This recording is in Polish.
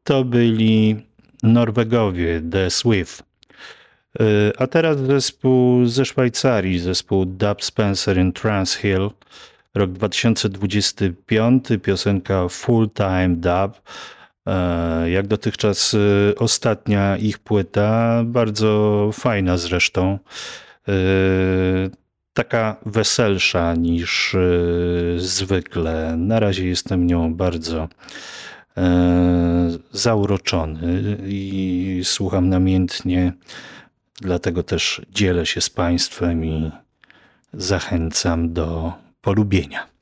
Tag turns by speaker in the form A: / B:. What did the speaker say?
A: to byli Norwegowie, The Swift. A teraz zespół ze Szwajcarii, zespół Dub Spencer in Trance Hill, rok 2025, piosenka Full Time Dub. Jak dotychczas ostatnia ich płyta, bardzo fajna zresztą, taka weselsza niż zwykle. Na razie jestem nią bardzo zauroczony i słucham namiętnie, dlatego też dzielę się z Państwem i zachęcam do polubienia.